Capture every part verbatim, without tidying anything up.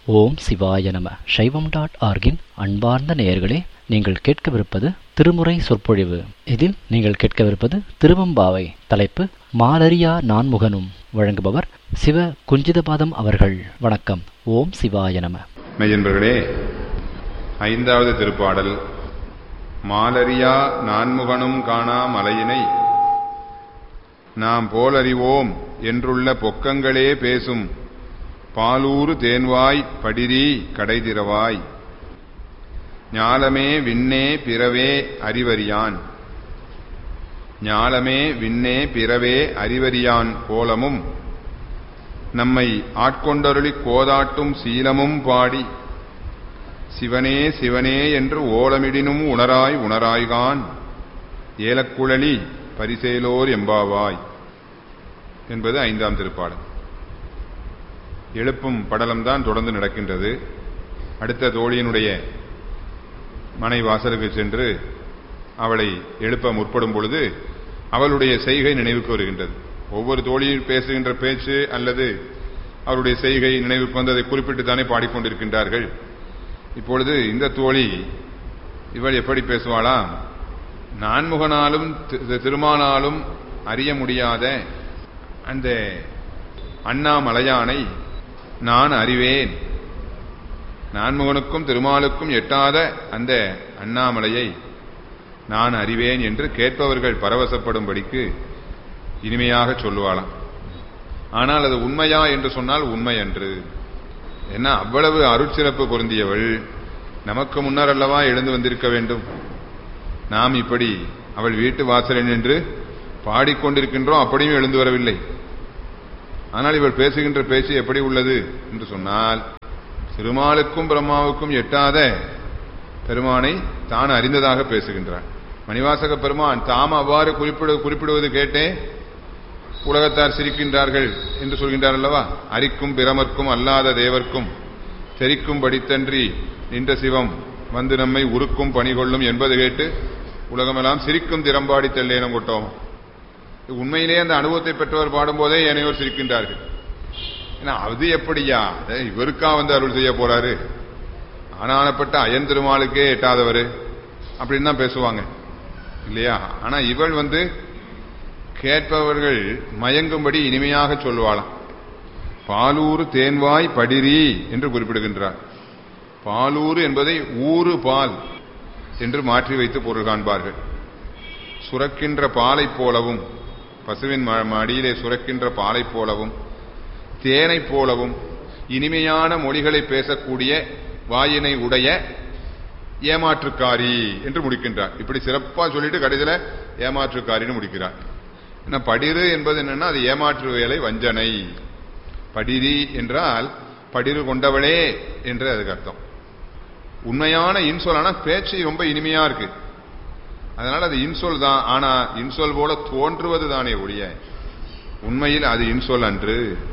ஓம் சிவாய நம. சைவம் டாட் ஆர்கின் அன்பார்ந்த நேயர்களே, நீங்கள் கேட்கவிருப்பது திருமுறை சொற்பொழிவு. இதில் நீங்கள் கேட்கவிருப்பது திருவம்பாவை. தலைப்பு மாலரியா நான்முகனும். வழங்குபவர் சிவ குஞ்சிதபாதம் அவர்கள். வணக்கம். ஓம் சிவாய நம. மெய்யன்பர்களே, ஐந்தாவது திருப்பாடல். மாலரியா நான்முகனும் காணா மலையினை நாம் போலறிவோம் என்றுள்ள பொக்கங்களே பேசும் பாலூறு தேன்வாய் படிரி கடைதிரவாய் ஞாலமே விண்ணே பிறவே அறிவறியான் ஞாலமே விண்ணே பிறவே அறிவறியான் கோலமும் நம்மை ஆட்கொண்டருளிக் கோதாட்டும் சீலமும் பாடி சிவனே சிவனே என்று ஓலமிடினும் உணராய் உணராய்கான் ஏலக்குழலி பரிசேலோர் எம்பாவாய் என்பது ஐந்தாம் திருப்பாடல். எழுப்பும் படலம்தான் தொடர்ந்து நடக்கின்றது. அடுத்த தோழியினுடைய மனை வாசலுக்கு சென்று அவளை எழுப்ப முற்படும் பொழுது அவளுடைய செய்கை நினைவுக்கு வருகின்றது. ஒவ்வொரு தோழியும் பேசுகின்ற பேச்சு அல்லது அவருடைய செய்கை நினைவுக்கு வந்து அதை குறிப்பிட்டு தானே பாடிக்கொண்டிருக்கின்றார்கள். இப்பொழுது இந்த தோழி இவள் எப்படி பேசுவாளா? நான்முகனாலும் திருமாலாலும் அறிய முடியாத அந்த அண்ணாமலையானை நான் அறிவேன், நான்முகனுக்கும் திருமாலுக்கும் எட்டாத அந்த அண்ணாமலையை நான் அறிவேன் என்று கேட்பவர்கள் பரவசப்படும்படிக்கு இனிமையாக சொல்லுவாளாம். ஆனால் அது உண்மையா என்று சொன்னால் உண்மை அன்று. ஏன்னா அவ்வளவு அருட்சிறப்பு பொருந்தியவள் நமக்கு முன்னர் அல்லவா எழுந்து வந்திருக்க வேண்டும். நாம் இப்படி அவள் வீட்டு வாசலில் என்று பாடிக்கொண்டிருக்கின்றோம், அப்படியும் எழுந்து வரவில்லை. ஆனால் இவள் பேசுகின்ற பேச்சு எப்படி உள்ளது என்று சொன்னால், திருமாலுக்கும் பிரம்மாவுக்கும் எட்டாத பெருமானை தான் அறிந்ததாக பேசுகின்றான். மணிவாசக பெருமான் தாம் அவ்வாறு குறிப்பிடு குறிப்பிடுவது கேட்டே உலகத்தார் சிரிக்கின்றார்கள் என்று சொல்கின்றார் அல்லவா. அரிக்கும் பிரமர்க்கும் அல்லாத தேவர்க்கும் தெரிக்கும் படித்தன்றி நின்ற சிவம் வந்து நம்மை உருக்கும் பணி கொள்ளும் என்பது கேட்டு உலகமெல்லாம் சிரிக்கும் திறம்பாடி தெல்லேனம் கொட்டோம். உண்மையிலே அந்த அனுபவத்தை பெற்றவர் பாடும்போதே ஏனையோர் சிரிக்கின்றார்கள். ஏன்னா அது எப்படியா, இவருக்கா வந்து அருள் செய்ய போறாரு, ஆனானப்பட்ட அயன் திருமாலுக்கே எட்டாதவர் அப்படின்னு தான் பேசுவாங்க இல்லையா. ஆனா இவள் வந்து கேட்பவர்கள் மயங்கும்படி இனிமையாக சொல்லுவாளாம். பாலூறு தேன்வாய் படிரி என்று குறிப்பிடுகின்றார். பாலூறு என்பதை ஊறு பால் என்று மாற்றி வைத்து பொருள் காண்பார்கள். சுரக்கின்ற பாலை போலவும், பசுவின் மடியிலே சுரக்கின்ற பாலை போலவும் தேனை போலவும் இனிமையான மொழிகளை பேசக்கூடிய வாயினை உடைய ஏமாற்றுக்காரி என்று முடிக்கின்றார். இப்படி சிறப்பா சொல்லிட்டு கடைசியில ஏமாற்றுக்காரின்னு முடிக்கிறார். ஏன்னா படிரு என்பது என்னன்னா அது ஏமாற்று வேலை, வஞ்சனை. படிரி என்றால் படிரு கொண்டவளே என்று அதுக்கு அர்த்தம். உண்மையான இன்சொல். ஆனா பேச்சு ரொம்ப இனிமையா இருக்கு, அதனால அது இன்சொல் தான். ஆனா இன்சொல் போல தோன்றுவது தானே ஒழிய உண்மையில் அது இன்சொல் அன்று,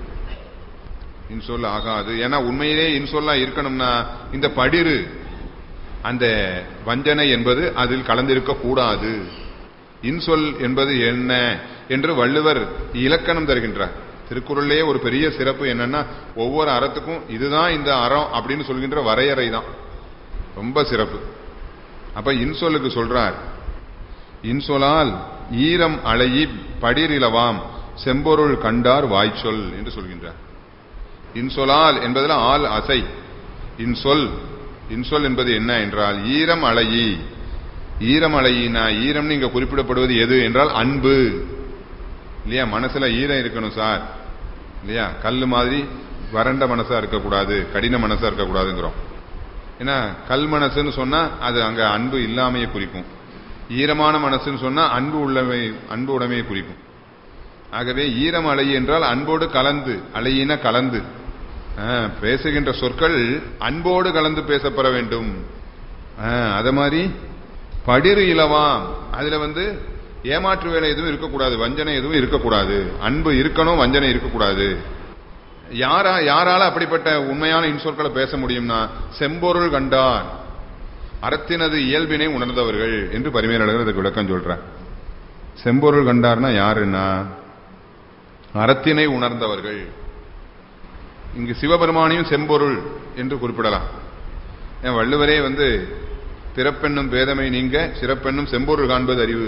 இன்சொல் ஆகாது. ஏன்னா உண்மையிலே இன்சொல்லா இருக்கணும்னா இந்த படிரு அந்த வஞ்சனை என்பது அதில் கலந்திருக்க கூடாது. இன்சொல் என்பது என்ன என்று வள்ளுவர் இலக்கணம் தருகின்றார். திருக்குறளிலே ஒரு பெரிய சிறப்பு என்னன்னா, ஒவ்வொரு அறத்துக்கும் இதுதான் இந்த அறம் அப்படின்னு சொல்கின்ற வரையறை தான் ரொம்ப சிறப்பு. அப்ப இன்சொல்லுக்கு சொல்றார், இன்சொலால் ஈரம் அலையி படிரிலவாம் செம்பொருள் கண்டார் வாய்ச்சொல் என்று சொல்கின்றார். இன்சொலால் என்பதில் ஆள் அசை. இன்சொல் இன்சொல் என்பது என்ன என்றால் ஈரம் அலையி. ஈரம் அலையினா ஈரம்னு இங்க குறிப்பிடப்படுவது எது என்றால் அன்பு இல்லையா. மனசுல ஈரம் இருக்கணும் சார் இல்லையா. கல்லு மாதிரி வறண்ட மனசா இருக்கக்கூடாது, கடின மனசா இருக்கக்கூடாதுங்கிறோம். ஏன்னா கல் மனசுன்னு சொன்னா அது அங்க அன்பு இல்லாமையை குறிக்கும். ஈரமான மனசுன்னு சொன்னா அன்பு உள்ளமை அன்பு உடைமையை குறிக்கும். ஆகவே ஈரம் அலை என்றால் அன்போடு கலந்து, அலையின கலந்து பேசுகின்ற சொற்கள் அன்போடு கலந்து பேசப்பட வேண்டும். அத மாதிரி படிரு இலவாம், அதுல வந்து ஏமாற்று வேலை எதுவும் இருக்கக்கூடாது, வஞ்சனை எதுவும் இருக்கக்கூடாது. அன்பு இருக்கணும், வஞ்சனை இருக்கக்கூடாது. யாரா யாரால அப்படிப்பட்ட உண்மையான இன்சொற்களை பேச முடியும்னா செம்பொருள் கண்டார், அறத்தினது இயல்பினை உணர்ந்தவர்கள் என்று பரிமேலழகர் அதுக்கு விளக்கம் சொல்றார். செம்பொருள் கண்டார்னா யாருன்னா அறத்தினை உணர்ந்தவர்கள். இங்கு சிவபெருமானையும் செம்பொருள் என்று குறிப்பிடலாம். என் வள்ளுவரே வந்து பிறப்பெண்ணும் பேதமை நீங்க சிறப்பெண்ணும் செம்பொருள் காண்பது அறிவு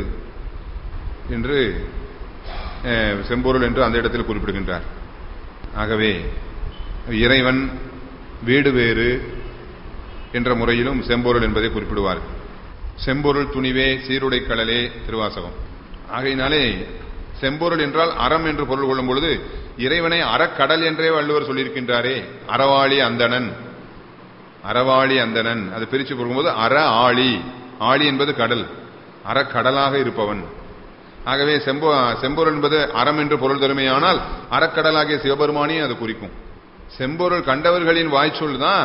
என்று செம்பொருள் என்று அந்த இடத்தில் குறிப்பிடுகின்றார். ஆகவே இறைவன் வீடு வேறு என்ற முறையிலும் செம்பொருள் என்பதை குறிப்பிடுவார். செம்பொருள் துணிவே சீருடை கடலே திருவாசகம். ஆகையினாலே செம்பொருள் என்றால் அறம் என்று பொருள் கொள்ளும் பொழுது இறைவனை அறக்கடல் என்றே வள்ளுவர் சொல்லியிருக்கின்றாரே. அறவாளி அந்தணன், அறவாளி அந்தணன் அது பிரிச்சு கொடுக்கும்போது அற ஆளி, ஆளி என்பது கடல், அறக்கடலாக இருப்பவன். ஆகவே செம்பொ செம்பொருள் என்பது அறம் என்று பொருள் தருமையானால் அறக்கடலாகிய சிவபெருமானையும் அது குறிக்கும். செம்பொருள் கண்டவர்களின் வாய்ச்சொல் தான்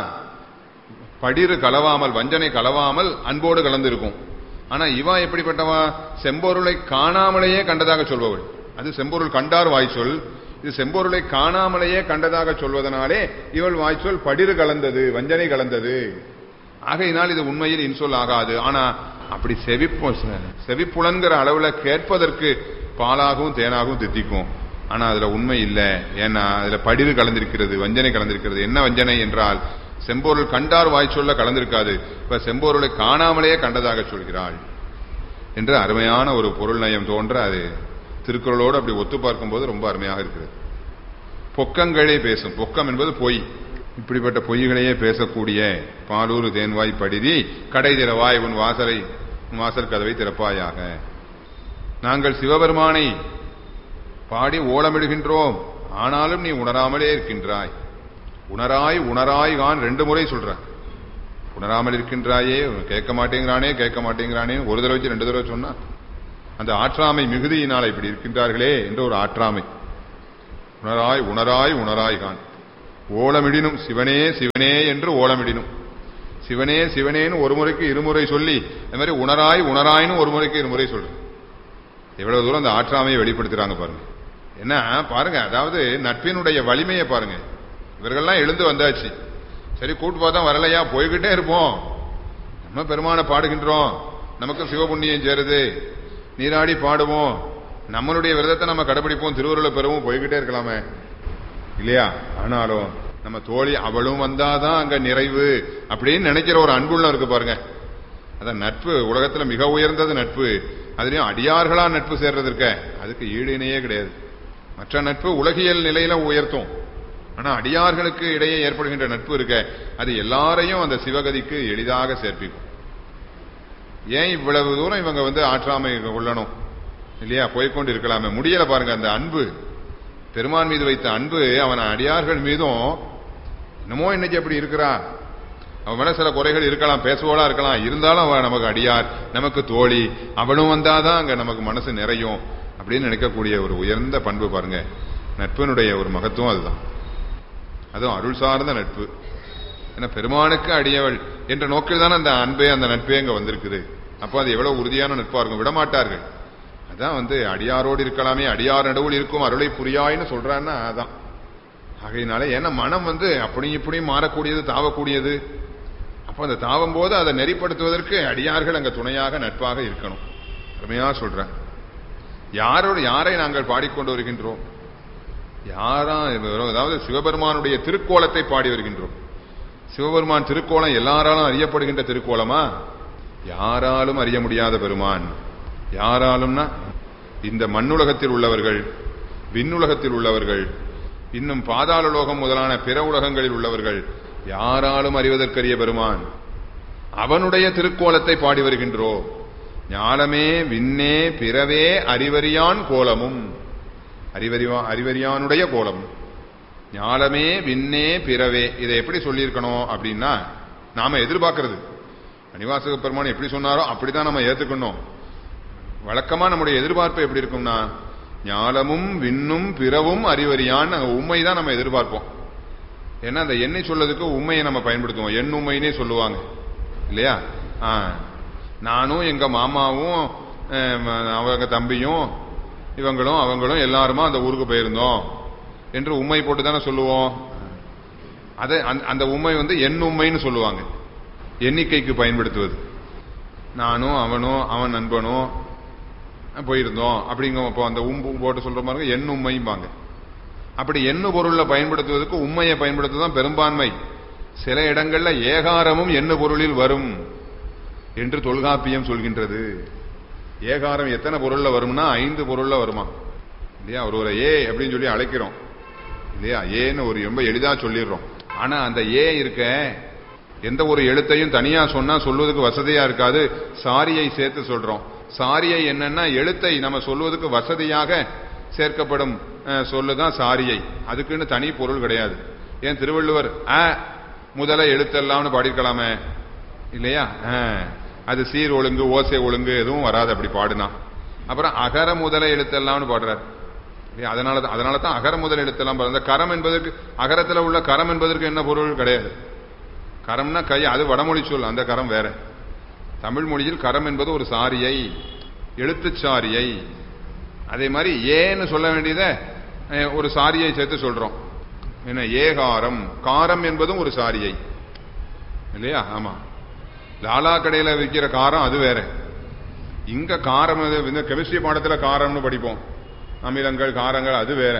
படிறு கலவாமல், வஞ்சனை கலவாமல் அன்போடு கலந்திருக்கும். ஆனா இவா எப்படிப்பட்டவா? செம்பொருளை காணாமலேயே கண்டதாக சொல்பவள். அது செம்பொருள் கண்டார் வாய்ச்சொல். இது செம்பொருளை காணாமலேயே கண்டதாக சொல்வதனாலே இவள் வாய்ச்சொல் படிறு கலந்தது, வஞ்சனை கலந்தது. ஆகையினால் இது உண்மையில் இன்சொல் ஆகாது. ஆனா அப்படி செவிப்பு செவிப்புலன்கிற அளவுல கேட்பதற்கு பாலாகவும் தேனாகவும் தித்திக்கும். ஆனா அதுல உண்மை இல்லை. ஏன்னா அதுல படிறு கலந்திருக்கிறது, வஞ்சனை கலந்திருக்கிறது. என்ன வஞ்சனை என்றால் செம்பொருள் கண்டார் வாய்ச்சொல்ல கலந்திருக்காது. இப்ப செம்பொருளை காணாமலேயே கண்டதாக சொல்கிறாள் என்று அருமையான ஒரு பொருள் நயம் தோன்ற அது திருக்குறளோடு அப்படி ஒத்து பார்க்கும் போது ரொம்ப அருமையாக இருக்கிறது. பொக்கங்களே பேசும். பொக்கம் என்பது பொய். இப்படிப்பட்ட பொய்களையே பேசக்கூடிய பாலூர் தேன்வாய் படிதி கடை திறவாய் உன் வாசலை உன் வாசல் கதவை திறப்பாயாக. நாங்கள் சிவபெருமானை பாடி ஓலமிடுகின்றோம், ஆனாலும் நீ உணராமலே இருக்கின்றாய். உணராய் உணராய் கான் ரெண்டு முறை சொல்ற. உணராமல் இருக்கின்றாயே, கேட்க மாட்டேங்கிறானே கேட்க மாட்டேங்கிறானே ஒரு தடவை வச்சு ரெண்டு தடவை சொன்னா அந்த ஆற்றாமை மிகுதியினால் இப்படி இருக்கின்றார்களே என்ற ஒரு ஆற்றாமை. உணராய் உணராய் உணராய் கான். ஓலமிடினும் சிவனே சிவனே என்று ஓலமிடினும். சிவனே சிவனேன்னு ஒரு முறைக்கு இருமுறை சொல்லி இந்த மாதிரி உணராய் உணராயின்னு ஒரு முறைக்கு இருமுறை சொல்லு. எவ்வளவு தூரம் அந்த ஆற்றாமையை வெளிப்படுத்துறாங்க பாருங்க. என்ன பாருங்க, அதாவது நட்பினுடைய வலிமையை பாருங்க. இவர்கள்லாம் எழுந்து வந்தாச்சு, சரி கூட்டு பார்த்தா வரலையா, போய்கிட்டே இருப்போம். நம்ம பெருமானை பாடுகின்றோம், நமக்கு சிவபுண்ணியம் சேருது, நீராடி பாடுவோம், நம்மளுடைய விரதத்தை நம்ம கடைபிடிப்போம், திருவருளை பெறவும், போய்கிட்டே இருக்கலாமே இல்லையா? ஆனாலும் நம்ம தோழி அவளும் வந்தாதான் அங்க நிறைவு அப்படின்னு நினைக்கிற ஒரு அன்புள்ள இருக்கு பாருங்க. அதான் நட்பு உலகத்துல மிக உயர்ந்தது நட்பு. அதுலயும் அடியார்களா நட்பு சேர்றது இருக்க, அதுக்கு ஈடு இணையே கிடையாது. மற்ற நட்பு உலகியல் நிலையில உயர்த்தும். ஆனா அடியார்களுக்கு இடையே ஏற்படுகின்ற நட்பு இருக்க, அது எல்லாரையும் அந்த சிவகதிக்கு எளிதாக சேர்ப்பிக்கும். ஏன் இவ்வளவு தூரம் இவங்க வந்து ஆற்றாமை கொள்ளணும் இல்லையா? போய்கொண்டு இருக்கலாமே, முடியல பாருங்க. அந்த அன்பு, பெருமான் மீது வைத்த அன்பு அவன் அடியார்கள் மீதும் என்னமோ இன்னைக்கு எப்படி இருக்கிறா. அவன் மேல சில குறைகள் இருக்கலாம், பேசுவோளா இருக்கலாம், இருந்தாலும் அவன் நமக்கு அடியார், நமக்கு தோழி, அவனும் வந்தாதான் அங்க நமக்கு மனசு நிறையும் அப்படின்னு நினைக்கக்கூடிய ஒரு உயர்ந்த பண்பு பாருங்க. நட்பினுடைய ஒரு மகத்துவம் அதுதான். அதுவும் அருள் சார்ந்த நட்பு. ஏன்னா பெருமானுக்கு அடியவள் என்ற நோக்கில் தானே அந்த அன்பே அந்த நட்பே அங்க வந்திருக்குது. அப்போ அது எவ்வளவு உறுதியான நட்பா இருக்கும், விடமாட்டார்கள். அதான் வந்து அடியாரோடு இருக்கலாமே, அடியார் நடுவில் இருக்கும் அருளை புரியாயின்னு சொல்றான்னா அதான். ஆகையினால ஏன்னா மனம் வந்து அப்படியும் இப்படியும் மாறக்கூடியது, தாவக்கூடியது. அப்ப அந்த தாவும் போது அதை நெறிப்படுத்துவதற்கு அடியார்கள் அங்க துணையாக நட்பாக இருக்கணும். அருமையா சொல்றேன். யாரோடு யாரை நாங்கள் பாடிக்கொண்டு வருகின்றோம்? யாரா? அதாவது சிவபெருமானுடைய திருக்கோலத்தை பாடி வருகின்றோம். சிவபெருமான் திருக்கோலம் எல்லாராலும் அறியப்படுகின்ற திருக்கோலமா? யாராலும் அறிய முடியாத பெருமான். யாராலும்னா இந்த மண்ணுலகத்தில் உள்ளவர்கள், விண்ணுலகத்தில் உள்ளவர்கள், இன்னும் பாதாள லோகம் முதலான பிற உலகங்களில் உள்ளவர்கள் யாராலும் அறிவதற்கரிய பெருமான். அவனுடைய திருக்கோலத்தை பாடி வருகின்றோம். ஞானமே விண்ணே பிறவே அறிவறியான் கோலமும். அறிவறிவா அறிவறியானுடைய கோலம். ஞானமே விண்ணே பிறவே. இதை எப்படி சொல்லியிருக்கணும் அப்படின்னா, நாம எதிர்பார்க்கிறது மணிவாசக பெருமான் எப்படி சொன்னாரோ அப்படிதான் நம்ம ஏத்துக்கணும். வழக்கமா நம்முடைய எதிர்பார்ப்பு எப்படி இருக்கும்னா, ஞானமும் விண்ணும் பிறவும் அறிவறியான் உண்மைதான் நம்ம எதிர்பார்ப்போம். ஏன்னா அந்த எண்ணை சொல்லதுக்கு உண்மையை நம்ம பயன்படுத்துவோம். எண் உண்மைன்னே சொல்லுவாங்க இல்லையா? ஆஹ் நானும் எங்க மாமாவும் அவங்க தம்பியும் இவங்களும் அவங்களும் எல்லாருமா அந்த ஊருக்கு போயிருந்தோம் என்று உண்மை போட்டு தானே சொல்லுவோம். அதை அந்த உண்மை வந்து எண் உண்மைன்னு சொல்லுவாங்க, எண்ணிக்கைக்கு பயன்படுத்துவது. நானும் அவனும் அவன் நண்பனும் போயிருந்தோம் அப்படிங்க. அப்போ அந்த உம்பு போட்டு சொல்ற மாதிரி எண் உண்மைம்பாங்க. அப்படி எண்ணு பொருள்ல பயன்படுத்துவதற்கு உண்மையை பயன்படுத்துவதுதான் பெரும்பான்மை. சில இடங்கள்ல ஏகாரமும் எண்ணு பொருளில் வரும் என்று தொல்காப்பியம் சொல்கின்றது. ஏகாரம் எத்தனை பொருள்ல வரும்னா ஐந்து பொருள்ல வருமா இல்லையா? ஒரு ஒரு ஏ அப்படின்னு சொல்லி அழைக்கிறோம் இல்லையா? ஏன்னு ஒரு ரொம்ப எளிதா சொல்லிடுறோம். ஆனா அந்த ஏ இருக்க எந்த ஒரு எழுத்தையும் தனியா சொன்னா சொல்வதற்கு வசதியா இருக்காது. சாரியை சேர்த்து சொல்றோம். சாரியை என்னன்னா எழுத்தை நம்ம சொல்வதற்கு வசதியாக சேர்க்கப்படும் சொல்லுதான் சாரியை. அதுக்குன்னு தனி பொருள் கிடையாது. ஏன் திருவள்ளுவர் அ முதல எழுத்தெல்லாம்னு பாடிருக்கலாமே இல்லையா? அது சீர் ஒழுங்கு ஓசை ஒழுங்கு எதுவும் வராது அப்படி பாடுனா. அப்புறம் அகர முதல எழுத்தெல்லாம்னு பாடுறார். அதனால அதனால தான் அகர முதல எழுத்தெல்லாம் பாரு. அந்த கரம் என்பதற்கு அகரத்தில் உள்ள கரம் என்பதற்கு என்ன பொருள் கிடையாது. கரம்னா கை, அது வடமொழி சொல், அந்த கரம் வேற. தமிழ் மொழியில் கரம் என்பது ஒரு சாரியை, எழுத்து சாரியை. அதே மாதிரி ஏன்னு சொல்ல வேண்டியத ஒரு சாரியை சேர்த்து சொல்றோம். என்ன ஏகாரம், காரம் என்பதும் ஒரு சாரியை இல்லையா? ஆமா, லாலா கடையில விற்கிற காரம் அது வேற. இங்க காரம், இந்த கெமிஸ்ட்ரி பாடத்துல காரம்னு படிப்போம், அமிலங்கள் காரங்கள், அது வேற.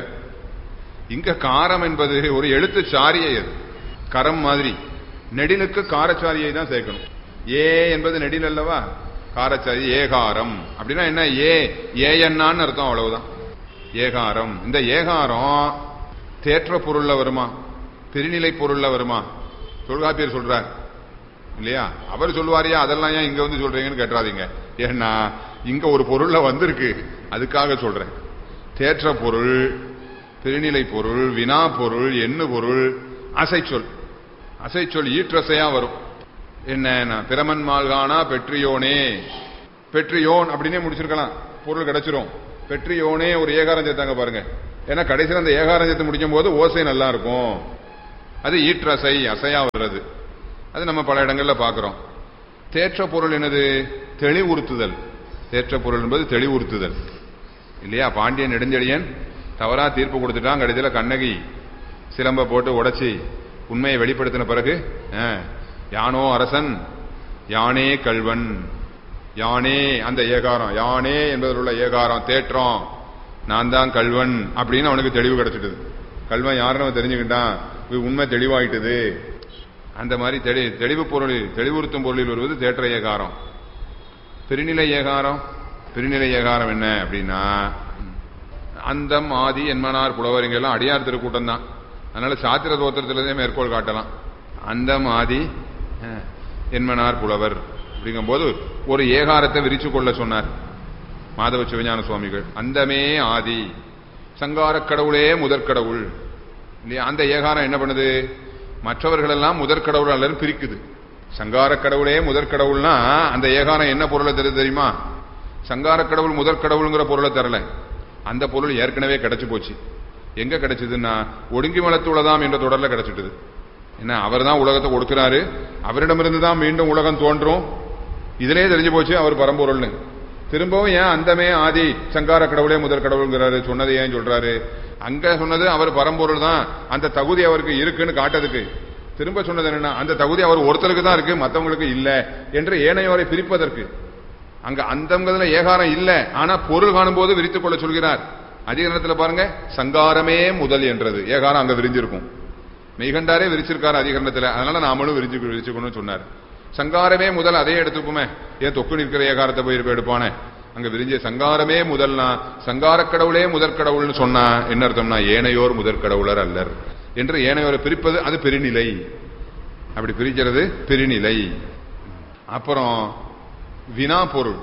இங்க காரம் என்பது ஒரு எழுத்து சாரியை. அது கரம் மாதிரி. நெடிலுக்கு காரச்சாரியை தான் சேர்க்கணும். ஏ என்பது நெடில் அல்லவா? காரச்சாரி. ஏகாரம் அப்படின்னா என்ன? ஏ ஏஎன்னான்னு அர்த்தம், அவ்வளவுதான். ஏகாரம். இந்த ஏகாரம் தேற்ற பொருள்ல வருமா, பெருநிலை பொருள்ல வருமா? தொல்காப்பியர் சொல்றார் இல்லையா? அவர் சொல்லுவாரியா, அதெல்லாம் ஏன் இங்க வந்து சொல்றீங்கன்னு கேட்டுறாதீங்க. ஏன்னா இங்க ஒரு பொருள்ல வந்திருக்கு, அதுக்காக சொல்றேன். தேற்ற பொருள், பெருநிலை பொருள், வினா பொருள், எண்ணு பொருள், அசைச்சொல். அசைச்சொல் ஈற்றசையா வரும். என்ன பிரமன் மால்கானா பெற்றியோனே, பெற்றியோன் அப்படின்னே முடிச்சிருக்கலாம், பொருள் கிடைச்சிரும். பெற்றியோனே ஒரு ஏகாரம் சேர்த்தாங்க பாருங்க. ஏன்னா கடைசியில் அந்த ஏகாரம் சேர்த்து முடிக்கும் போது ஓசை நல்லா இருக்கும். அது ஈற்றசை, அசையா வர்றது. அது நம்ம பல இடங்கள்ல பாக்குறோம். தேற்ற பொருள் என்னது? தெளிவுறுத்துதல். தேற்ற பொருள் என்பது தெளிவுறுத்துதல் இல்லையா? பாண்டியன் நெடுஞ்செழியன் தவறா தீர்ப்பு கொடுத்துட்டான். கடைசியில் கண்ணகி சிலம்ப போட்டு உடைச்சி உண்மையை வெளிப்படுத்தின பிறகு யானோ அரசன் யானே கல்வன், யானே அந்த ஏகாரம், யானே என்பதில் உள்ள ஏகாரம் தேற்றம், நான் தான் கல்வன் அப்படின்னு அவனுக்கு தெளிவு கிடைச்சிட்டது. கல்வன் யாருன்னு தெரிஞ்சுக்கிட்டான், உண்மை தெளிவாயிட்டது. அந்த மாதிரி தெளி தெளிவு பொருளில், தெளிவுறுத்தும் பொருளில் வருவது தேற்ற ஏகாரம். பெருநிலை ஏகாரம், பெருநிலை ஏகாரம் என்ன அப்படின்னா அந்தம் ஆதி என்மனார் புலவர், இங்கெல்லாம் அடியார் திருக்கூட்டம் தான். அதனால சாத்திர தோத்திரத்திலே மேற்கோள் காட்டலாம். அந்தம் ஆதி என்மனார் புலவர் அப்படிங்கும் போது ஒரு ஏகாரத்தை விரிச்சு கொள்ள சொன்னார் மாதவ சிவஞான சுவாமிகள். அந்தமே ஆதி, சங்கார கடவுளே முதற்கடவுள் இல்லையா? அந்த ஏகாரம் என்ன பண்ணுது? மற்றவர்கள் எல்லாம் முதற்கடவுள் அல்லது பிரிக்குது. சங்கார கடவுளே முதற்கடவுள்னா அந்த ஏகாரம் என்ன பொருளை தருது தெரியுமா? சங்கார கடவுள் முதற்கடவுள்ங்கிற பொருளை தரல. அந்த பொருள் ஏற்கனவே கிடைச்சு போச்சு. எங்க கிடைச்சதுன்னா ஒடுங்கி மலத்துள்ளதாம் என்ற தொடர்ல கிடைச்சிட்டது. என்ன, அவர் தான் உலகத்தை கொடுக்கிறாரு, அவரிடமிருந்து தான் மீண்டும் உலகம் தோன்றும். இதிலே தெரிஞ்சு போச்சு அவர் பரம்பொருள்னு. திரும்பவும் ஏன் அந்தமே ஆதி சங்கார கடவுளே முதற் கடவுள்ங்கிறாரு? சொன்னது ஏன் சொல்றாரு? அங்க சொன்னது அவர் பரம்பொருள் தான், அந்த தகுதி அவருக்கு இருக்குன்னு காட்டதுக்கு. திரும்ப சொன்னது என்னன்னா அந்த தகுதி அவர் ஒருத்தருக்கு தான் இருக்கு, மற்றவங்களுக்கு இல்ல என்று ஏனையோரை பிரிப்பதற்கு. அங்க அந்தங்கிறதுல ஏகாரம் இல்ல, ஆனா பொருள் காணும் போது விரித்துக் கொள்ள சொல்கிறார். அதிகரணத்துல பாருங்க, சங்காரமே முதல் என்றது ஏகாரம் அங்க விரிஞ்சிருக்கும். மெய்கண்டாரே விரிச்சிருக்காரு அதிகரணத்துல, அதனால நாமளும் விரிச்சு விரிச்சுக்கணும்னு சொன்னார். சங்காரமே முதல் அதே எடுத்துக்குமே, ஏன் தொக்கு நிற்கிற ஏகாரத்தை போய் எடுப்பானே? அங்க விரிஞ்ச சங்காரமே முதல்னா சங்கார கடவுளே முதற்கடவுள்னு சொன்னா என்ன அர்த்தம்னா ஏனையோர் முதற்கடவுளர் அல்லர் என்று ஏனையோரை பிரிப்பது அது பெருநிலை. அப்படி பிரிக்கிறது பெருநிலை. அப்புறம் வினா பொருள்.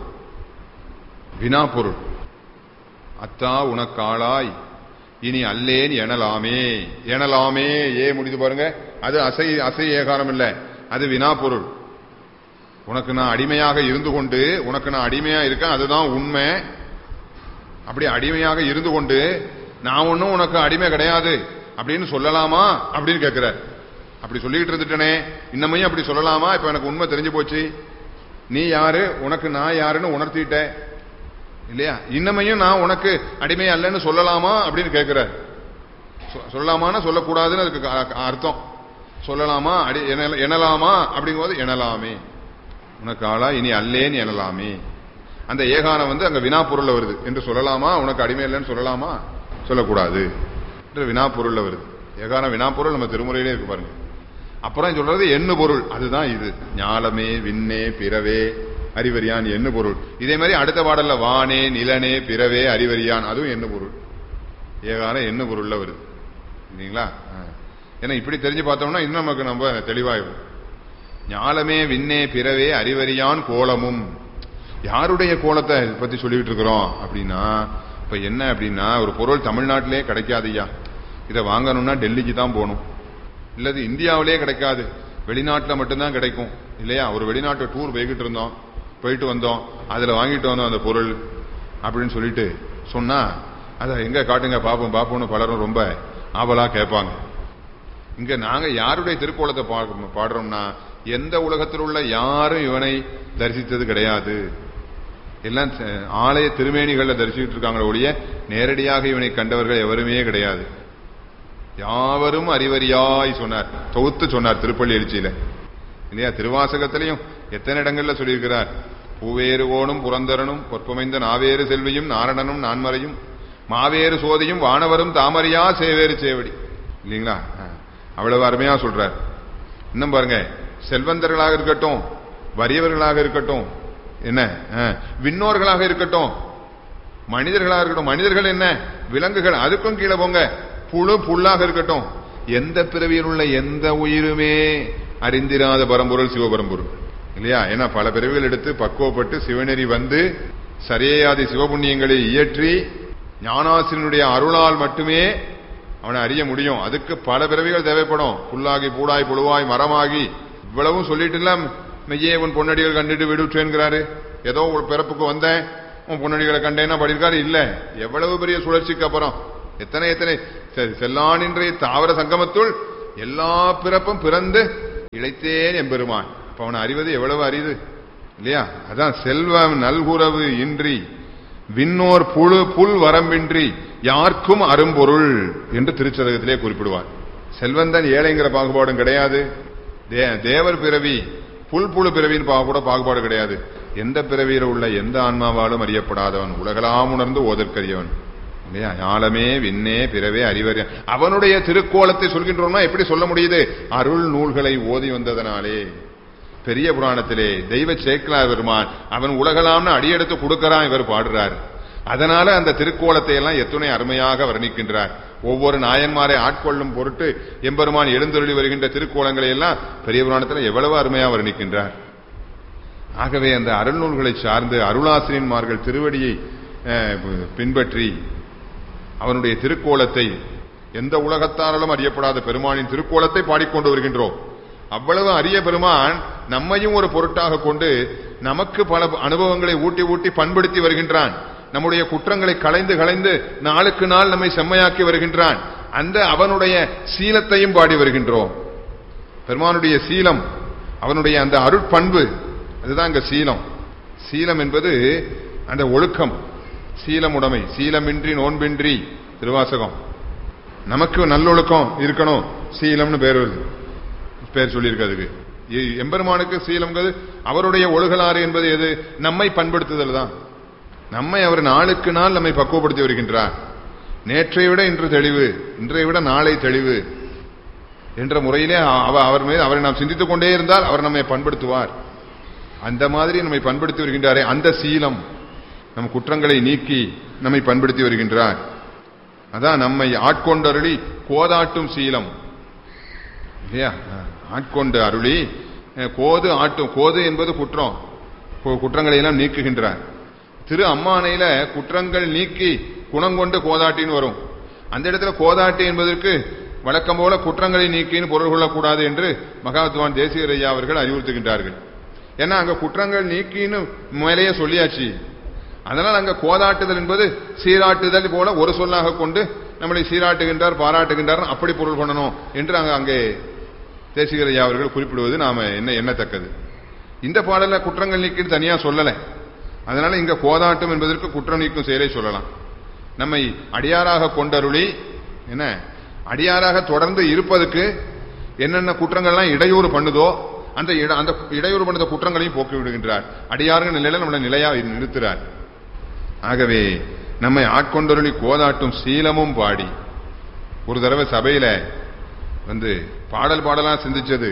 வினா பொருள் அத்தா உனக்காளாய் இனி அல்லேன் எனலாமே. எனலாமே ஏ முடிது பாருங்க, அது அசை அசை ஏகாரம் இல்ல, அது வினா பொருள். உனக்கு நான் அடிமையாக இருந்து கொண்டு, உனக்கு நான் அடிமையா இருக்கேன், அதுதான் உண்மை. அப்படி அடிமையாக இருந்து கொண்டு நான் ஒன்னும் உனக்கு அடிமை கிடையாது அப்படின்னு சொல்லலாமா அப்படின்னு கேட்கிறார். அப்படி சொல்லிட்டு இருந்துட்டனே, இன்னமையும் அப்படி சொல்லலாமா? இப்ப எனக்கு உண்மை தெரிஞ்சு போச்சு, நீ யாரு, உனக்கு நான் யாருன்னு உணர்த்திட்ட இல்லையா? இன்னமையும் நான் உனக்கு அடிமை அல்லன்னு சொல்லலாமா அப்படின்னு கேட்கிறார். சொல்லலாமான்னா சொல்லக்கூடாதுன்னு அதுக்கு அர்த்தம். சொல்லலாமா, அடி எனலாமா அப்படிங்கும் போது எனலாமே. உனக்கு ஆளா இனி அல்லேன் எனலாமே. அந்த ஏகாரம் வந்து அங்க வினா பொருள்ல வருது என்று சொல்லலாமா? உனக்கு அடிமை இல்லைன்னு சொல்லலாமா? சொல்லக்கூடாது. என்ற வினா பொருள்ல வருது. ஏகான வினா பொருள் நம்ம திருமுறையிலே இருக்கு பாருங்க. அப்புறம் சொல்றது எண்ணு பொருள், அதுதான் இது. ஞாலமே விண்ணே பிறவே அறிவறியான் எண்ணு பொருள். இதே மாதிரி அடுத்த பாடல்ல வானே நிலனே பிறவே அறிவறியான், அதுவும் எண்ணு பொருள். ஏகான எண்ணு பொருள்ல வருது இல்லைங்களா? ஏன்னா இப்படி தெரிஞ்சு பார்த்தோம்னா இன்னும் நமக்கு நம்ம தெளிவாகும். ஞாலமே விண்ணே பிறவே அறிவறியான் கோலமும், யாருடைய கோலத்தை பத்தி சொல்லிட்டு இருக்கிறோம் அப்படின்னா, இப்ப என்ன அப்படின்னா, ஒரு பொருள் தமிழ்நாட்டிலே கிடைக்காதுயா, இதை வாங்கணும்னா டெல்லிக்கு தான் போகணும், இல்லது இந்தியாவிலே கிடைக்காது, வெளிநாட்டில் மட்டும்தான் கிடைக்கும் இல்லையா? ஒரு வெளிநாட்டு டூர் போய்கிட்டு இருந்தோம், போயிட்டு வந்தோம், அதுல வாங்கிட்டு வந்தோம் அந்த பொருள் அப்படின்னு சொல்லிட்டு சொன்னா, அதை எங்க காட்டுங்க பாப்போம் பாப்போம்னு பலரும் ரொம்ப ஆவலா கேட்பாங்க. இங்க நாங்க யாருடைய திருக்கோலத்தை பாடுறோம்னா, எந்த உலகத்தில் உள்ள யாரும் இவனை தரிசித்தது கிடையாது, எல்லாம் ஆலய திருமேனிகள்ல தரிசிச்சுட்டு இருக்காங்களே ஒழிய நேரடியாக இவனை கண்டவர்கள் எவருமே கிடையாது. யாவரும் அறிவறியாய் சொன்னார், தொகுத்து சொன்னார் திருப்பள்ளி எழுச்சியில இல்லையா? திருவாசகத்திலையும் எத்தனை இடங்கள்ல சொல்லியிருக்கிறார். பூவேறு ஓனும் புரந்தரனும் பொற்பமைந்த நாவேறு செல்வியும் நாரணனும் நான்மறையும் மாவேறு சோதியும் வானவரும் தாமரையா சேவேறு சேவடி இல்லைங்களா? அவ்வளவு அருமையா சொல்றார். இன்னும் பாருங்க, செல்வந்தர்களாக இருக்கட்டும், வறியவர்களாக இருக்கட்டும், என்ன விண்ணோர்களாக இருக்கட்டும், மனிதர்களாக இருக்கட்டும், மனிதர்கள் என்ன விலங்குகள், அதுக்கும் கீழே போங்க, புழு புல்லாக இருக்கட்டும், எந்த பிறவியில் உள்ள எந்த உயிருமே அறிந்திராத பரம்பொருள் சிவபரம்பொருள் இல்லையா? ஏன்னா பல பிறவிகள் எடுத்து பக்குவப்பட்டு சிவநெறி வந்து சரியேயாதி சிவபுண்ணியங்களை இயற்றி ஞானாசிரியனுடைய அருளால் மட்டுமே அவனை அறிய முடியும். அதுக்கு பல பிறவிகள் தேவைப்படும். புல்லாகி பூடாய் புழுவாய் மரமாகி இவ்வளவும் சொல்லிட்டு எல்லாம் மெய்யே உன் பொன்னடிகள் கண்டுட்டு விடுற்றேன்கிறாரு. ஏதோ ஒரு பிறப்புக்கு வந்தேன் உன் பொன்னடிகளை கண்டேன்னா படிருக்காரு இல்ல. எவ்வளவு பெரிய சுழற்சிக்கு அப்புறம் எத்தனை எத்தனை செல்லானின்றைய தாவர சங்கமத்துள் எல்லா பிறப்பும் பிறந்து இழைத்தேன் எம்பெருமான். இப்ப அவனை அறிவது எவ்வளவு அரிது இல்லையா? அதான் செல்வம் நல்குறவு இன்றி விண்ணோர் புழு புல் வரம்பின்றி யாருக்கும் அரும்பொருள் என்று திருச்சதகத்திலே குறிப்பிடுவார். செல்வந்தன் ஏழைங்கிற பாகுபாடும் கிடையாது, தேவர் பிறவி புல் புழு பிறவியின் கூட பாகுபாடு கிடையாது. எந்த பிறவியில் உள்ள எந்த ஆன்மாவாலும் அறியப்படாதவன், உலகலாம் உணர்ந்து ஓதற்கரியவன் இல்லையா? ஞாலமே விண்ணே பிறவே அறிவறிய, அவனுடைய திருக்கோலத்தை சொல்கின்றோம்னா எப்படி சொல்ல முடியுது? அருள் நூல்களை ஓதி வந்ததனாலே. பெரிய புராணத்திலே தெய்வ சேக்கிழார் பெருமான் அவன் உலகலாம்னு அடியெடுத்து கொடுக்கறான், இவர் பாடுறார். அதனால அந்த திருக்கோலத்தை எல்லாம் எத்துணை அருமையாக வர்ணிக்கின்றார். ஒவ்வொரு நாயன்மாரை ஆட்கொள்ளும் பொருட்டு எம்பெருமான் எழுந்தருளி வருகின்ற திருக்கோலங்களை எல்லாம் பெரிய புராணத்தில் எவ்வளவு அருமையாக வர்ணிக்கின்றார். ஆகவே அந்த அருள் நூல்களை சார்ந்து அருளாசிரியன்மார்கள் திருவடியை பின்பற்றி அவனுடைய திருக்கோலத்தை, எந்த உலகத்தாராலும் அறியப்படாத பெருமானின் திருக்கோலத்தை பாடிக்கொண்டு வருகின்றோம். அவ்வளவு அரிய பெருமான் நம்மையும் ஒரு பொருட்டாக கொண்டு நமக்கு பல அனுபவங்களை ஊட்டி ஊட்டி பண்படுத்தி வருகின்றான். நம்முடைய குற்றங்களை களைந்து களைந்து நாளுக்கு நாள் நம்மை செம்மையாக்கி வருகின்றான். அந்த அவனுடைய சீலத்தையும் பாடி வருகின்றோம். பெருமானுடைய சீலம், அவனுடைய அந்த அருட்பண்பு, அதுதான் இங்க சீலம். சீலம் என்பது அந்த ஒழுக்கம், சீலமுடைமை. சீலமின்றி நோன்பின்றி திருவாசகம். நமக்கு நல்லொழுக்கம் இருக்கணும், சீலம்னு பேர் வருது, பேர் சொல்லியிருக்கிறதுக்கு. எம்பெருமானுக்கு சீலம்ங்கிறது அவருடைய ஒழுகலாறு என்பது எது? நம்மை பண்படுத்துதல் தான். நம்மை அவர் நாளுக்கு நாள் நம்மை பக்குவப்படுத்தி வருகின்றார். நேற்றை விட இன்று தெளிவு, இன்றைய விட நாளை தெளிவு என்ற முறையிலே அவர் மீது அவரை நாம் சிந்தித்துக் கொண்டே இருந்தால் அவர் நம்மை பண்படுத்துவார். அந்த மாதிரி நம்மை பண்படுத்தி வருகின்றாரே அந்த சீலம், நம் குற்றங்களை நீக்கி நம்மை பண்படுத்தி வருகின்றார். அதான் நம்மை ஆட்கொண்டருளி கோதாட்டும் சீலம் இல்லையா? ஆட்கொண்டு அருளி கோது ஆட்டும். கோது என்பது குற்றம், குற்றங்களை எல்லாம் நீக்குகின்றார். திரு அம்மானையில குற்றங்கள் நீக்கி குணங்கொண்டு கோதாட்டின்னு வரும். அந்த இடத்துல கோதாட்டி என்பதற்கு வழக்கம் போல குற்றங்களை நீக்கின்னு பொருள் கொள்ளக்கூடாது என்று மகாத்வான் தேசிகர் ஐயா அவர்கள் அறிவுறுத்துகின்றார்கள். ஏன்னா அங்க குற்றங்கள் நீக்கின்னு மேலேயே சொல்லியாச்சு. அதனால் அங்க கோதாட்டுதல் என்பது சீராட்டுதல் போல ஒரு சொல்லாக கொண்டு நம்மளை சீராட்டுகின்றார், பாராட்டுகின்றார், அப்படி பொருள் கொள்ளணும் என்று அங்க அங்கே தேசிகர் ஐயா அவர்கள் குறிப்பிடுவது நாம என்ன எண்ணத்தக்கது. இந்த பாடல குற்றங்கள் நீக்கின்னு தனியா சொல்லல. அதனால இங்க கோதாட்டம் என்பதற்கு குற்றம் நீக்கும் செயலை சொல்லலாம். நம்மை அடியாராக கொண்டருளி, என்ன அடியாராக தொடர்ந்து இருப்பதற்கு என்னென்ன குற்றங்கள்லாம் இடையூறு பண்ணுதோ அந்த அந்த இடையூறு பண்ணுத குற்றங்களையும் போக்கி விடுகின்றார். அடியாருங்க நிலையில நம்மளை நிலையா நிறுத்துறார். ஆகவே நம்மை ஆட்கொண்டருளி கோதாட்டும் சீலமும் பாடி ஒரு தடவை சபையில வந்து பாடல் பாடலா சிந்திச்சது,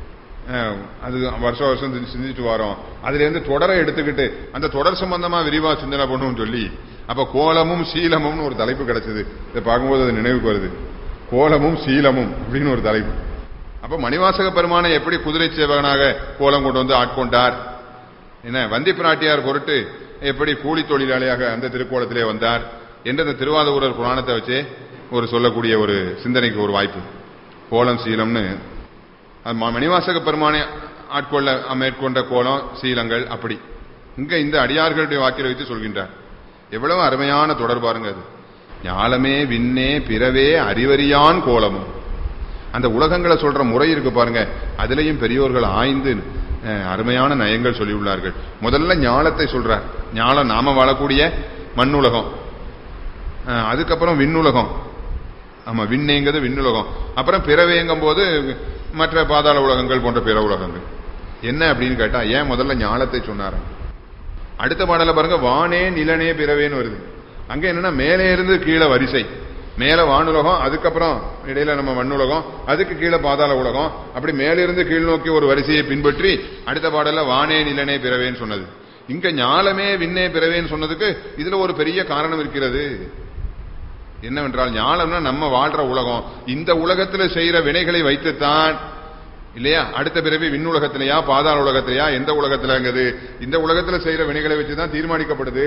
அது வருஷம் வருஷம் சிந்திச்சுட்டு வரோம். அதுல இருந்து தொடரை எடுத்துக்கிட்டு அந்த தொடர் சம்பந்தமா விரிவா சிந்தனை பண்ணும் சொல்லி அப்ப கோலமும் சீலமும் ஒரு தலைப்பு கிடைச்சது. இதை பார்க்கும்போது அது நினைவுக்கு வருது. கோலமும் சீலமும் அப்படின்னு ஒரு தலைப்பு. அப்ப மணிவாசக பெருமானை எப்படி குதிரை சேவகனாக கோலம் கொண்டு வந்து ஆட்கொண்டார், என்ன வந்தி பிராட்டியார் பொருட்டு எப்படி கூலி தொழிலாளியாக அந்த திருக்கோலத்திலே வந்தார் என்று அந்த திருவாதூரர் புராணத்தை வச்சே ஒரு சொல்லக்கூடிய ஒரு சிந்தனைக்கு ஒரு வாய்ப்பு. கோலம் சீலம்னு மணிவாசக பெருமானை ஆட்கொள்ள மேற்கொண்ட கோலம் சீலங்கள் அப்படி இங்க இந்த அடியார்களுடைய வாக்கில வைத்து சொல்கின்றார். எவ்வளவு அருமையான தொடர் பாருங்க. அது ஞாலமே விண்ணே பிறவே அறிவறியான் கோலமும். அந்த உலகங்களை சொல்ற முறை இருக்கு பாருங்க, அதுலயும் பெரியோர்கள் ஆய்ந்து அருமையான நயங்கள் சொல்லியுள்ளார்கள். முதல்ல ஞாலத்தை சொல்றார். ஞாலம் நாம வாழக்கூடிய மண்ணுலகம், அதுக்கப்புறம் விண்ணுலகம். ஆமா, விண்ணேங்கிறது விண்ணுலகம். அப்புறம் பிறவேங்கும் போது மற்ற பாதாள உலகங்கள் போன்ற பிற உலகங்கள். என்ன அப்படின்னு கேட்டா ஏன் முதல்ல ஞாலத்தை சொன்னார்? அடுத்த பாடல பாருங்க, வானே நிலனே பிறவேன்னு வருது. அங்க என்னன்னா மேலே இருந்து கீழே வரிசை. மேல வானுலகம், அதுக்கப்புறம் இடையில நம்ம மண்ணுலகம், அதுக்கு கீழே பாதாள உலகம். அப்படி மேலிருந்து கீழ் நோக்கி ஒரு வரிசையை பின்பற்றி அடுத்த பாடல வானே நிலனே பிறவேன்னு சொன்னது. இங்க ஞாலமே விண்ணே பிறவேன்னு சொன்னதுக்கு இதுல ஒரு பெரிய காரணம் இருக்கிறது. என்னவென்றால் ஞாலம்னா நம்ம வாழ்ற உலகம். இந்த உலகத்துல செய்யற வினைகளை வைத்துத்தான் இல்லையா அடுத்த பிறவி விண்ணுலகத்திலையா பாதாள உலகத்திலையா எந்த உலகத்திலங்கிறது இந்த உலகத்துல செய்யற வினைகளை வச்சுதான் தீர்மானிக்கப்படுது.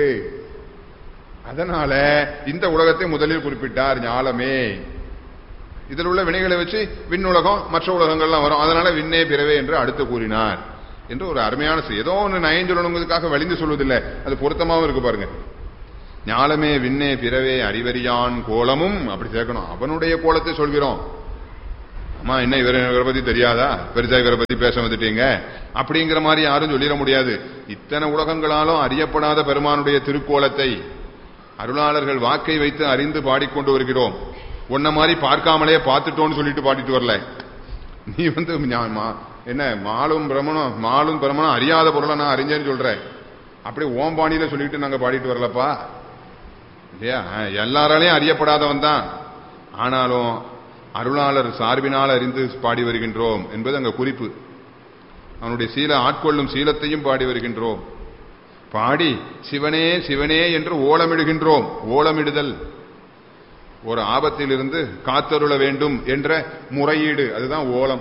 அதனால இந்த உலகத்தை முதலில் குறிப்பிட்டார் ஞாலமே. இதில் உள்ள வினைகளை வச்சு விண்ணுலகம் மற்ற உலகங்கள்லாம் வரும். அதனால விண்ணே பிறவே என்று அடுத்து கூறினார் என்று ஒரு அருமையான ஏதோ ஒன்று நயம் சொல்லணுங்கிறதுக்காக வலிந்து சொல்வதில்லை, அது பொருத்தமாவும் இருக்கு பாருங்க. ஞாலமே விண்ணே பிறவே அறிவறியான் கோலமும் அப்படி சேர்க்கணும். அவனுடைய கோலத்தை சொல்கிறோம். அம்மா என்ன இவரை இவரை பத்தி தெரியாதா, பெருசா இவரை பத்தி பேச வந்துட்டீங்க அப்படிங்கிற மாதிரி யாரும் சொல்லிட முடியாது. இத்தனை உலகங்களாலும் அறியப்படாத பெருமானுடைய திருக்கோலத்தை அருளாளர்கள் வாக்கை வைத்து அறிந்து பாடிக்கொண்டு வருகிறோம். உன்ன மாதிரி பார்க்காமலே பார்த்துட்டோன்னு சொல்லிட்டு பாடிட்டு வரல. நீ வந்து என்ன மாலும் பிரமணம் மாலும் பிரமணம் அறியாத பொருளை நான் அறிஞ்சேன்னு சொல்ற, அப்படி ஓம்பாணியில சொல்லிட்டு நாங்க பாடிட்டு வரலப்பா இல்லையா. எல்லாராலையும் அறியப்படாதவன் தான், ஆனாலும் அருளாளர் சார்பினால் அறிந்து பாடி வருகின்றோம் என்பது அங்க குறிப்பு. அவனுடைய சீல ஆட்கொள்ளும் சீலத்தையும் பாடி வருகின்றோம். பாடி சிவனே சிவனே என்று ஓலமிடுகின்றோம். ஓலமிடுதல் ஒரு ஆபத்தில் இருந்து காத்தருள வேண்டும் என்ற முறையீடு, அதுதான் ஓலம்.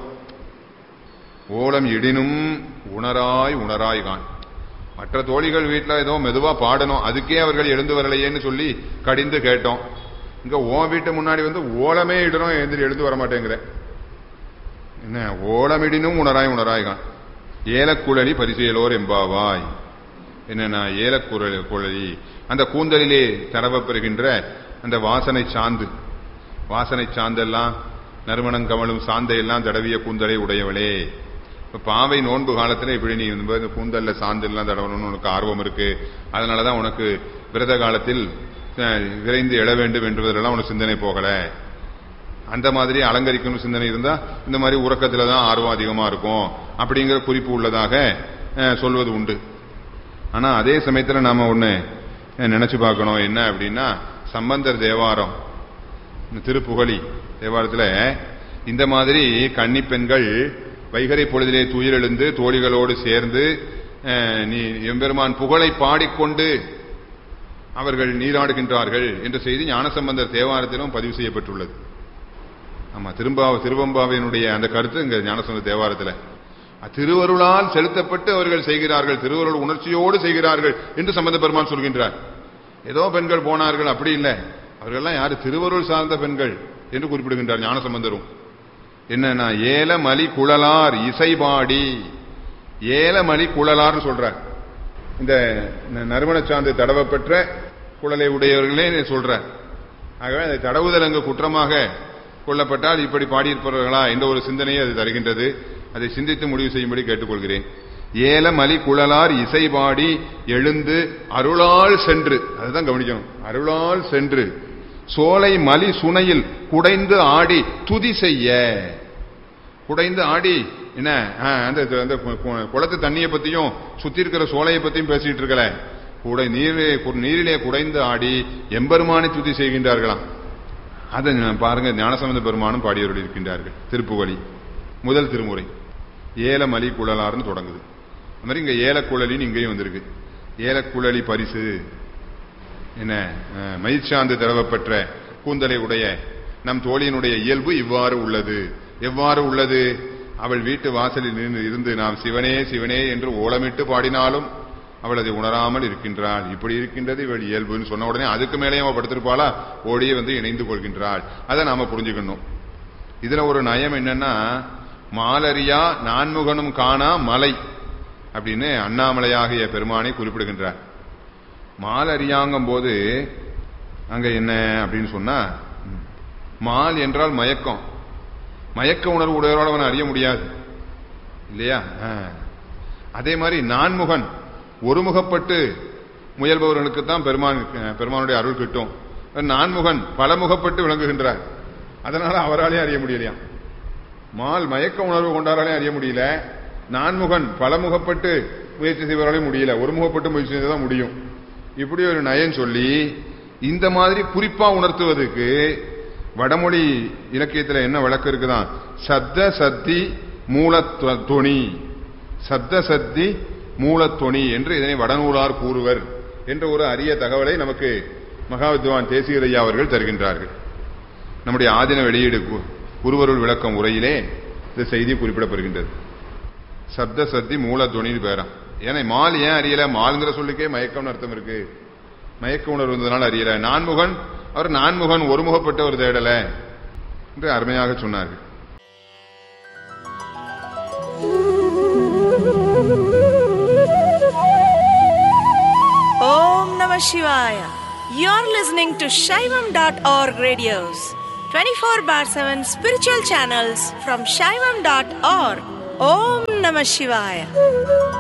ஓலம் இடினும் உணராய் உணராய் கான். மற்ற தோழிகள் வீட்டில் ஏதோ மெதுவா பாடணும், அதுக்கே அவர்கள் எழுந்து வரலையேன்னு சொல்லி கடிந்து கேட்டோம். இங்க ஓ வீட்டு முன்னாடி வந்து ஓலமே இடணும், எழுந்து எழுந்து வரமாட்டேங்கிற என்ன. ஓலமிடினும் உணராய் உணராய்கான். ஏலக்குழலி பரிசெயலோர் எம்பாவாய். என்னன்னா ஏலக்குழலி குழலி அந்த கூந்தலிலே தடவப்பெறுகின்ற அந்த வாசனை சாந்து, வாசனை சாந்தெல்லாம் நறுமணம் கமலும் சாந்தையெல்லாம் தடவிய கூந்தலை உடையவளே. இப்ப பாவை நோன்பு காலத்துல இப்படி நீ கூந்தல்ல சாந்து எல்லாம் தடவணும்னு உனக்கு ஆர்வம் இருக்கு, அதனாலதான் உனக்கு விரத காலத்தில் விரைந்து எழ வேண்டும் என்பதெல்லாம் உனக்கு சிந்தனை போகல. அந்த மாதிரி அலங்கரிக்கணும் சிந்தனை இருந்தா இந்த மாதிரி உறக்கத்துலதான் ஆர்வம் அதிகமா இருக்கும் அப்படிங்கிற குறிப்பு உள்ளதாக சொல்வது உண்டு. ஆனா அதே சமயத்துல நாம ஒண்ணு நினைச்சு பார்க்கணும். என்ன அப்படின்னா, சம்பந்தர் தேவாரம் திருப்புகழி தேவாரத்துல இந்த மாதிரி கன்னி பெண்கள் வைகரை பொழுதிலே துயிலெழுந்து தோழிகளோடு சேர்ந்து நீ எம்பெருமான் புகழை பாடிக்கொண்டு அவர்கள் நீராடுகின்றார்கள் என்ற செய்தி ஞானசம்பந்தர் தேவாரத்திலும் பதிவு செய்யப்பட்டுள்ளது. ஆமா, திரும்பா திருவம்பாவினுடைய அந்த கருத்து இங்க ஞானசம்பந்தர் தேவாரத்துல திருவருளால் செலுத்தப்பட்டு அவர்கள் செய்கிறார்கள், திருவருள் உணர்ச்சியோடு செய்கிறார்கள் என்று சம்பந்த பெருமான் சொல்கின்றார். ஏதோ பெண்கள் போனார்கள் அப்படி இல்லை, அவர்கள்லாம் யாரு திருவருள் சார்ந்த பெண்கள் என்று குறிப்பிடுகின்றார் ஞானசம்பந்தரும். என்னன்னா ஏலமலி குழலார் இசைபாடி, ஏலமலி குழலார்னு சொல்றார். இந்த நறுமண சார்ந்து தடவை பெற்ற குழலை உடையவர்களே சொல்ற. ஆகவே அதை தடவுதல் அங்கு குற்றமாக கொள்ளப்பட்டால் இப்படி பாடியிருப்பவர்களா என்ற ஒரு சிந்தனையை அது தருகின்றது. அதை சிந்தித்து முடிவு செய்யும்படி கேட்டுக்கொள்கிறேன். ஏலமலி குழலார் இசைபாடி எழுந்து அருளால் சென்று, அதுதான் கவனிக்கணும், அருளால் சென்று சோலை மலி சுனையில் குடைந்து ஆடி துதி செய்ய. குடைந்து ஆடி என்ன, அந்த குளத்து தண்ணியை பத்தியும் சுத்தி இருக்கிற சோலையை பத்தியும் பேசிட்டு இருக்கல, குடை நீரிலே நீரிலே குடைந்து ஆடி எம்பெருமானை துதி செய்கின்றார்களாம். அதை பாருங்க, ஞானசம்பந்த பெருமானும் பாடியவர்கள் இருக்கின்றார்கள். திருப்புகழி முதல் திருமுறை ஏலமலி குழலார்னு தொடங்குது. அது மாதிரி இங்க ஏலக்குழலின்னு இங்கேயும் வந்திருக்கு. ஏலக்குழலி பரிசு என்ன, மயிர்சாந்து தடவப்பெற்ற கூந்தலை உடைய நம் தோழியினுடைய இயல்பு இவ்வாறு உள்ளது. எவ்வாறு உள்ளது? அவள் வீட்டு வாசலில் நின்று இருந்து நாம் சிவனே சிவனே என்று ஓலமிட்டு பாடினாலும் அவள் அதை உணராமல் இருக்கின்றாள். இப்படி இருக்கின்றது இவள் இயல்புன்னு சொன்ன உடனே அதுக்கு மேலே அவள் படுத்திருப்பாளா, ஓடியே வந்து இணைந்து கொள்கின்றாள். அதை நாம புரிஞ்சுக்கணும். இதுல ஒரு நயம் என்னன்னா, மாலரியா நான்முகனும் காணா மலை அப்படின்னு அண்ணாமலையாகிய பெருமானை குறிப்பிடுகின்றார். மாலரியாங்கும் போது அங்க என்ன அப்படின்னு சொன்னா, மால் என்றால் மயக்கம். மயக்க உணர்வு உடையவரால் அவனை அறிய முடியாது இல்லையா? அதே மாதிரி நான்முகன், ஒருமுகப்பட்டு முயல்பவர்களுக்கு தான் பெருமான் பெருமானுடைய அருள் கிட்டும். நான்முகன் பலமுகப்பட்டு விளங்குகின்றார். அதனால அவராலே அறிய முடியலையா. மால் மயக்க உணர்வு கொண்டாராலே அறிய முடியல. நான்முகன் பலமுகப்பட்டு முயற்சி செய்வராலே முடியல, ஒருமுகப்பட்டு முயற்சி செய்யதான் முடியும். இப்படி ஒரு நயன் சொல்லி இந்த மாதிரி குறிப்பா உணர்த்துவதற்கு வடமொழி இலக்கியத்தில் என்ன வழக்கு இருக்குதான், சப்த சத்தி மூலத்தொனி, சப்த சத்தி மூலத்தொனி என்று இதனை வடநூலார் கூறுவர் என்ற ஒரு அரிய தகவலை நமக்கு மகாவித்வான் தேசிகரையா அவர்கள் தருகின்றார்கள். நம்முடைய ஆதின வெளியீடு குருவருள் விளக்கம் உரையிலே இந்த செய்தி குறிப்பிடப்படுகின்றது. சப்த சத்தி மூலத்தொனின்னு பேரா. ஏன்னா மால் ஏன் அறியல, மால்ங்கிற சொல்லுக்கே மயக்கம்னு அர்த்தம் இருக்கு. மயக்க உணர்வு இருந்ததுனால அறியல. நான்முகன், அவர் நான்முகன் ஒருமுகப்பட்ட ஒரு தேடல என்று அருமையாக சொன்னார்கள். Om Namah Shivaya. You're listening to Shaivam dot org radios, twenty-four bar seven spiritual channels from Shaivam dot org. Om Namah Shivaya.